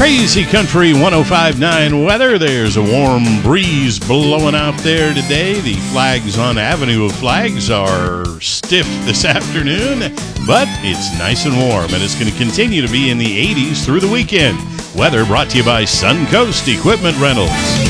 Crazy Country 105.9 weather. There's a warm breeze blowing out there today. The flags on Avenue of Flags are stiff this afternoon, but it's nice and warm, and it's going to continue to be in the 80s through the weekend. Weather brought to you by Suncoast Equipment Rentals.